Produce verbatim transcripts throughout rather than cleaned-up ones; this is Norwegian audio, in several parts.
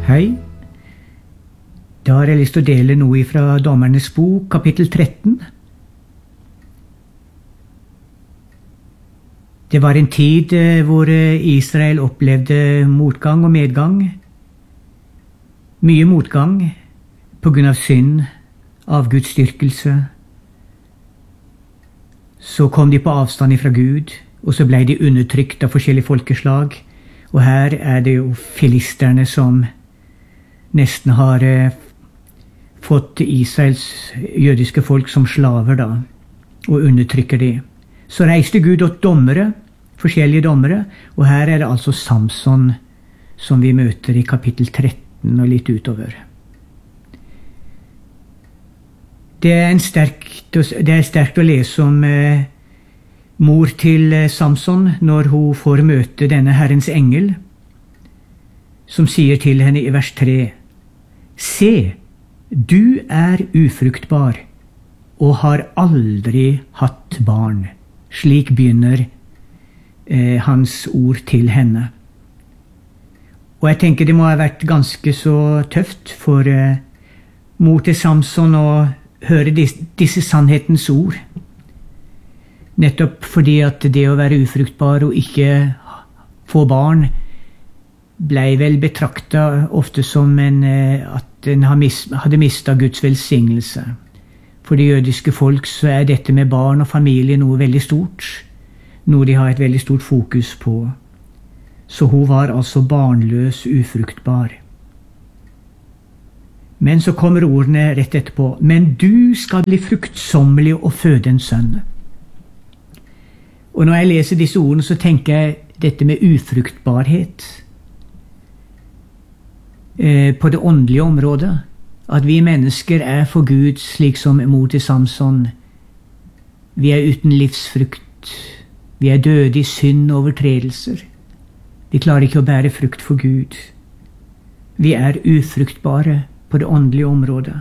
Hei. Da har jeg lyst til å dele noe fra Dommernes bok, kapittel tretten. Det var en tid hvor Israel opplevde motgang og medgang. Mye motgang på grunn av synd, avgudsdyrkelse. Så kom de på avstand fra Gud, og så ble de undertrykt av forskjellige folkeslag. Og her er det jo filisterne som nesten har eh, fått Israels jødiske folk som slaver da, og undertrykker de. Så reiste Gud åt dommere, forskjellige dommere, og her er det altså Samson som vi møter i kapittel tretten og litt utover. Det er, en sterkt, det er sterkt å lese om eh, mor til eh, Samson når hun får møte denne Herrens engel, som sier til henne i vers tre: Se, du er ufruktbar og har aldri hatt barn. Slik begynner eh, hans ord til henne. Og jeg tenker det må ha vært ganske så tøft for eh, mor til Samson å høre disse, disse sannhetens ord. Nettopp fordi at det å være ufruktbar og ikke få barn blei vel betraktet ofte som en, at en hadde mistet Guds velsignelse. For de jødiske folk så er dette med barn og familie noe veldig stort, noe de har et veldig stort fokus på. Så hun var altså barnløs, ufruktbar. Men så kommer ordene rett etterpå: Men du skal bli fruktsommelig og føde en sønn. Og når jeg leser disse ordene, så tenker jeg dette med ufruktbarhet på det åndelige området, at vi mennesker er for Gud slik som mor til Samson. Vi er uten livsfrukt. Vi er døde i synd og overtredelser. Vi klarer ikke å bære frukt for Gud. Vi er ufruktbare på det åndelige området.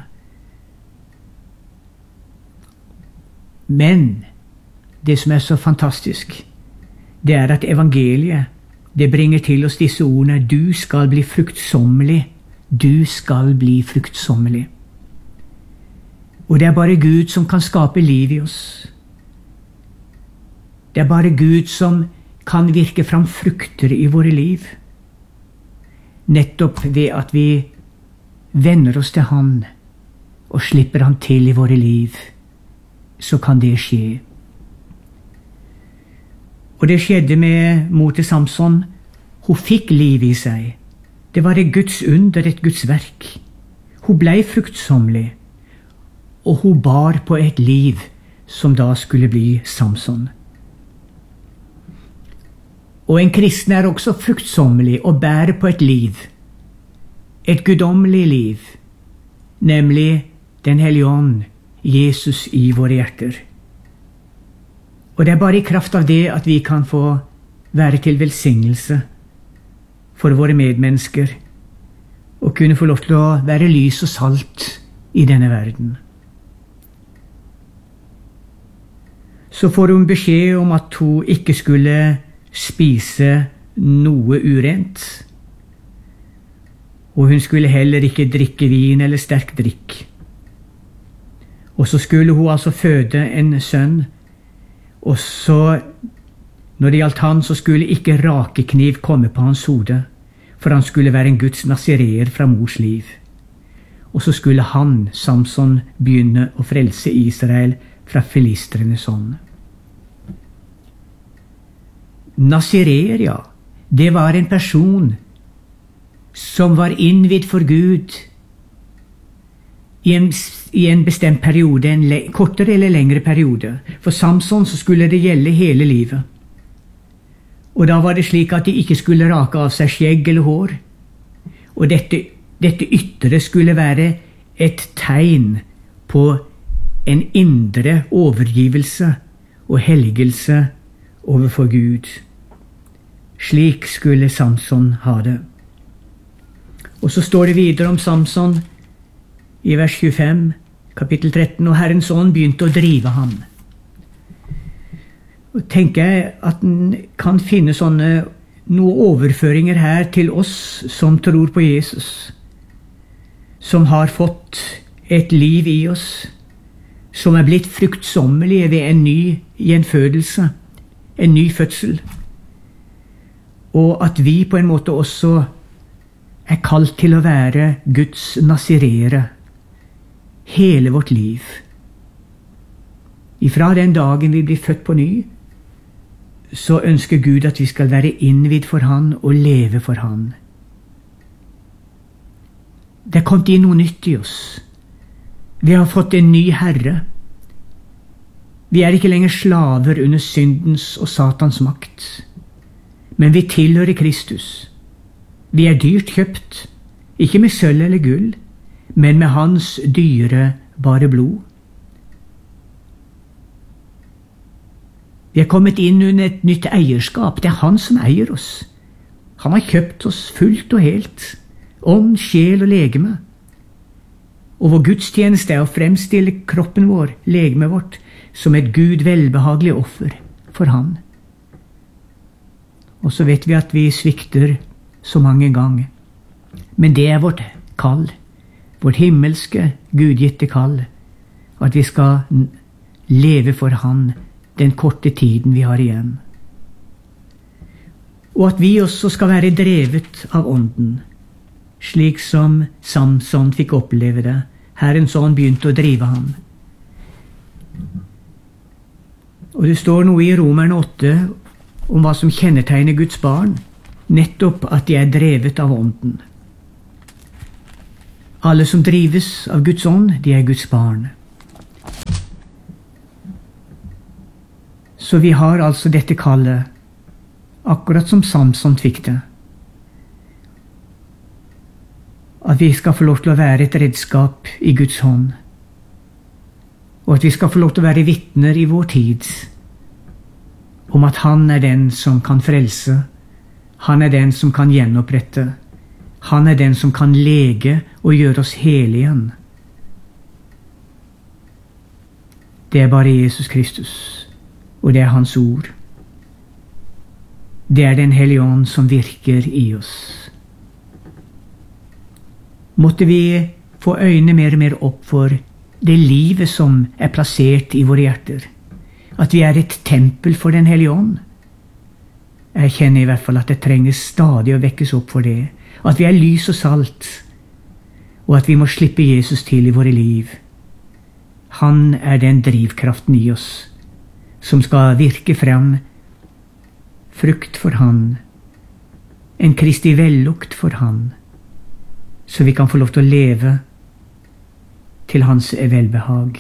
Men det som er så fantastisk, det er at evangeliet, det bringer til oss disse ordene: Du skal bli fruktsommelig. Du skal bli fruktsommelig. Og det er bare Gud som kan skape liv i oss. Det er bare Gud som kan virke fram frukter i våre liv. Nettopp ved at vi venner oss til Han og slipper Han til i våre liv, så kan det skje. Og det skjedde med mor til Samson. Hun fikk liv i seg. Det var et Guds under, et Guds verk. Hun ble fruktsommelig, og hun bar på et liv som da skulle bli Samson. Og en kristen er også fruktsommelig og bærer på et liv, et guddommelig liv, nemlig Den hellige ånd, Jesus i våre hjerter. Og det er bare i kraft av det at vi kan få være til velsignelse for våre medmennesker, og kunne få lov til å være lys og salt i denne verden. Så får hun beskjed om at hun ikke skulle spise noe urent, og hun skulle heller ikke drikke vin eller sterk drikk. Og så skulle hun altså føde en sønn, og så, når det gjaldt han, så skulle ikke rakekniv komme på hans hode, for han skulle være en Guds nazireer fra mors liv. Og så skulle han, Samson, begynne å frelse Israel fra filistrenes hånd. Nazireer, ja, det var en person som var innvidd for Gud i en, i en bestemt periode, en le, kortere eller lengre periode. For Samson så skulle det gjelde hele livet. Og da var det slik at de ikke skulle rake av seg skjegg eller hår. Og dette, dette ytre skulle være et tegn på en indre overgivelse og helgelse overfor Gud. Slik skulle Samson ha det. Og så står det videre om Samson i vers tjuefem, kapittel tretten: Og Herrens ånd begynte å drive ham. Og tenker jeg at en kan finne sånne noen overføringer her til oss som tror på Jesus, som har fått et liv i oss, som er blitt fruktsommelige ved en ny gjenfødelse, en ny fødsel, og at vi på en måte også er kalt til å være Guds nasirere hele vårt liv. Ifra den dagen vi blir født på ny, så ønsker Gud at vi skal være innvidd for Han og leve for Han. Det er kommet inn noe nytt i oss. Vi har fått en ny Herre. Vi er ikke lenger slaver under syndens og Satans makt, men vi tilhører Kristus. Vi er dyrt kjøpt, ikke med sølv eller gull, men med Hans dyrebare blod. Vi er kommet inn under et nytt eierskap. Det er Han som eier oss. Han har kjøpt oss fullt og helt, ånd, sjel og legeme. Og vår gudstjeneste er å fremstille kroppen vår, legemet vårt, som et Gud velbehagelig offer for Han. Og så vet vi at vi svikter så mange ganger. Men det er vårt kall, vårt himmelske, gudgitte kall, at vi skal leve for Han den korte tiden vi har igjen. Og at vi også skal være drevet av Ånden, slik som Samson fikk oppleve det. Herrens ånd begynte å drive ham. Og det står noe i Romerne åtte om hva som kjennetegner Guds barn, nettopp at de er drevet av Ånden. Alle som drives av Guds ånd, de er Guds barn. Så vi har altså dette kallet, akkurat som Samson fikk det. At vi skal få lov til å være et redskap i Guds hånd. Og at vi skal få lov til å være vitner i vår tid om at Han er den som kan frelse. Han er den som kan gjenopprette. Han er den som kan lege og gjøre oss hele igjen. Det er bare Jesus Kristus. Og det er Hans ord. Det er Den hellige ånd som virker i oss. Måtte vi få øynene mer og mer opp for det livet som er plassert i våre hjerter. At vi er et tempel for Den hellige ånd. Jeg kjenner i hvert fall at det trengs stadig å vekkes opp for det. At vi er lys og salt, og at vi må slippe Jesus til i våre liv. Han er den drivkraften i oss som skal virke frem frukt for Han, en Kristi vellukt for Han, så vi kan få lov til å leve til Hans velbehag.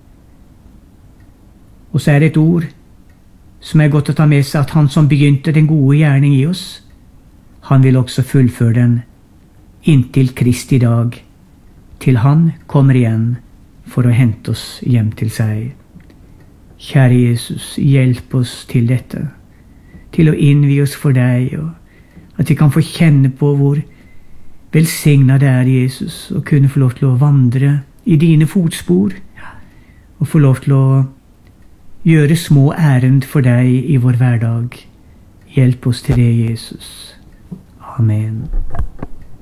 Og så er det et ord som er godt å ta med seg, at Han som begynte den gode gjerning i oss, Han vil også fullføre den inntil Kristi dag, til Han kommer igjen for å hente oss hjem til seg. Kjære Jesus, hjelp oss til dette, til å innvie oss for deg, og at vi kan få kjenne på hvor velsignet det er, Jesus, å kunne få lov til å vandre i dine fotspor, og få lov til å gjøre små ærend for deg i vår hverdag. Hjelp oss til det, Jesus. Amen.